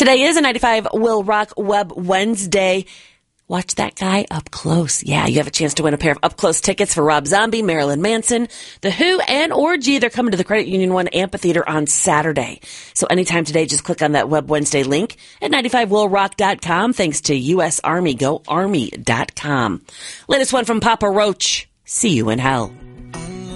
Today is a 95 Will Rock Web Wednesday. Watch that guy up close. Yeah, you have a chance to win a pair of up-close tickets for Rob Zombie, Marilyn Manson, The Who, and Orgy. They're coming to the Credit Union One Amphitheater on Saturday. So anytime today, just click on that Web Wednesday link at 95willrock.com. Thanks to U.S. Army. GoArmy.com. Latest one from Papa Roach. See you in hell.